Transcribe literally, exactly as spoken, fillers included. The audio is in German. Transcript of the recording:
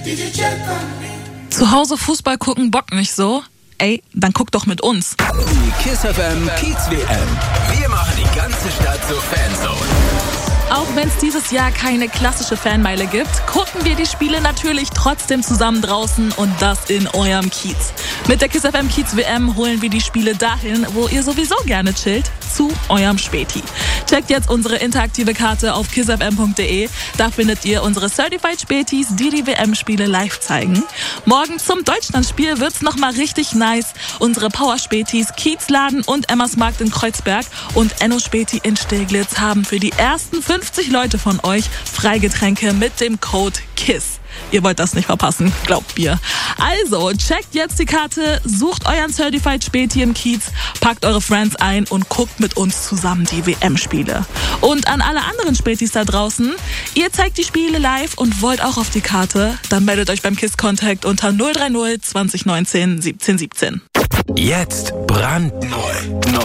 Zu Hause Fußball gucken bockt nicht so? Ey, dann guck doch mit uns. Die Kiss F M Kiez W M. Wir machen die ganze Stadt zur Fanzone. Auch wenn es dieses Jahr keine klassische Fanmeile gibt, gucken wir die Spiele natürlich trotzdem zusammen draußen und das in eurem Kiez. Mit der Kiss F M Kiez W M holen wir die Spiele dahin, wo ihr sowieso gerne chillt, zu eurem Späti. Checkt jetzt unsere interaktive Karte auf kiss f m punkt d e. Da findet ihr unsere Certified Spätis, die die W M-Spiele live zeigen. Morgen zum Deutschlandspiel wird's nochmal richtig nice. Unsere Power-Spätis Kiezladen und Emmersmarkt in Kreuzberg und Enno Späti in Steglitz haben für die ersten fünfzig Leute von euch Freigetränke mit dem Code KISS. Ihr wollt das nicht verpassen, glaubt mir. Also, checkt jetzt die Karte, sucht euren Certified Späti im Kiez, packt eure Friends ein und guckt mit uns zusammen die W M-Spiele. Und an alle anderen Spätis da draußen, ihr zeigt die Spiele live und wollt auch auf die Karte, dann meldet euch beim KISS Contact unter null drei null zwanzig neunzehn siebzehn siebzehn. Jetzt brandneu. Neu.